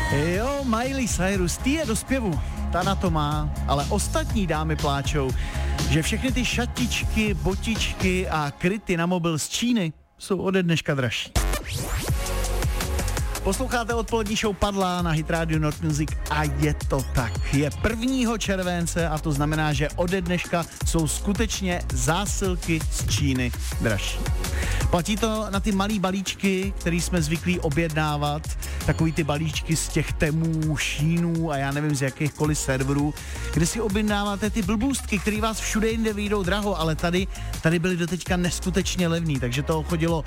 Jo, Miley Cyrus, ty je do zpěvu, ta na to má, ale ostatní dámy pláčou, že všechny ty šatičky, botičky a kryty na mobil z Číny jsou ode dneška dražší. Posloucháte odpolední show Padla na Hit Radio North Music a je to tak. Je 1. července a to znamená, že ode dneška jsou skutečně zásilky z Číny dražší. Platí to na ty malý balíčky, který jsme zvyklí objednávat, takový ty balíčky z těch Temů, Šínů a já nevím z jakýchkoliv serverů, kde si objednáváte ty blbůstky, které vás všude jinde vyjdou draho, ale tady byly doteďka neskutečně levný, takže to chodilo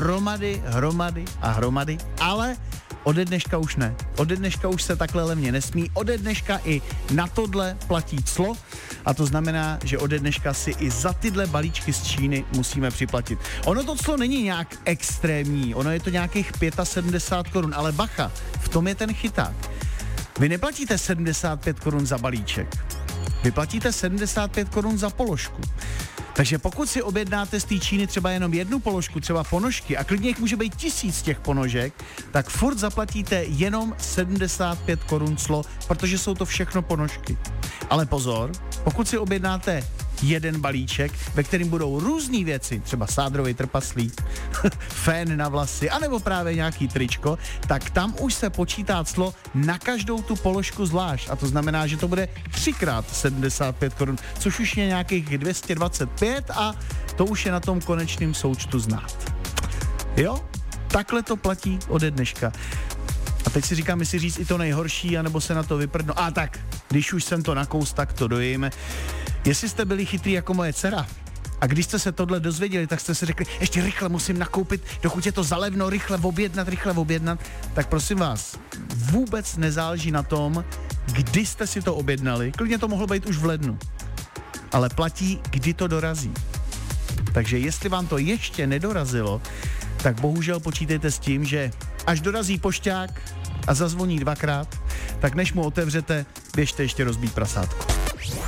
hromady, ale ode dneška už ne. Ode dneška už se takhle levně nesmí. Ode dneška i na tohle platí clo a to znamená, že ode dneška si i za tyhle balíčky z Číny musíme připlatit. Ono to clo není nějak extrémní, ono je to nějakých 75 korun, ale bacha, v tom je ten chyták. Vy neplatíte 75 korun za balíček, vy platíte 75 korun za položku. Takže pokud si objednáte z té Číny třeba jenom jednu položku, třeba ponožky, a klidně jich může být 1000 těch ponožek, tak furt zaplatíte jenom 75 korun clo, protože jsou to všechno ponožky. Ale pozor, pokud si objednáte jeden balíček, ve kterým budou různý věci, třeba sádrový trpaslík, fén na vlasy, anebo právě nějaký tričko, tak tam už se počítá clo na každou tu položku zvlášť. A to znamená, že to bude 3x 75 korun, což už je nějakých 225 a to už je na tom konečném součtu znát. Jo? Takhle to platí ode dneška. A teď si říkám, jestli říct i to nejhorší, anebo se na to vyprdno. A tak, když už jsem to nakous, tak to dojíme. Jestli jste byli chytrý jako moje dcera a když jste se tohle dozvěděli, tak jste si řekli, ještě rychle musím nakoupit, dokud je to zalevno, rychle objednat, tak prosím vás, vůbec nezáleží na tom, kdy jste si to objednali, klidně to mohlo být už v lednu, ale platí, kdy to dorazí. Takže jestli vám to ještě nedorazilo, tak bohužel počítejte s tím, že až dorazí pošťák a zazvoní 2krát, tak než mu otevřete, běžte ještě rozbít prasátko.